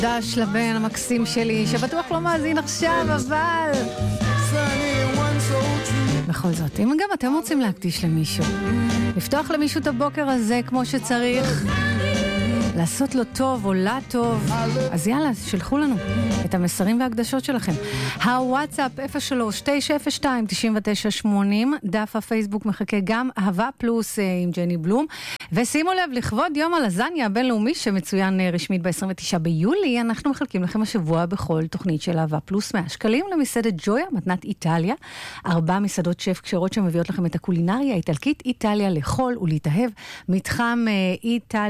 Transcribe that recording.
דש לבן המקסים שלי, שבטוח לא מאזין עכשיו, אבל בכל זאת, אם גם אתם רוצים להקדיש למישהו, לפתוח למישהו את הבוקר הזה כמו שצריך, לעשות לו טוב או לה טוב, אז יאללה, שלחו לנו את המסרים וההקדשות שלכם. הוואטסאפ 03-902-9980, דף הפייסבוק מחכה גם אהבה פלוס עם ג'ני בלום, ושימו לב, לכבוד יום הלזניה הבינלאומי שמצוין רשמית ב-29 ביולי, אנחנו מחלקים לכם השבוע בכל תוכנית של אהבה פלוס 100 שקלים למסעדת ג'ויה, מתנת איטליה, 4 מסעדות שף כשרות שמביאות לכם את הקולינריה האיטלקית, איטליה לאכול ולהתאהב, מתחם איטליה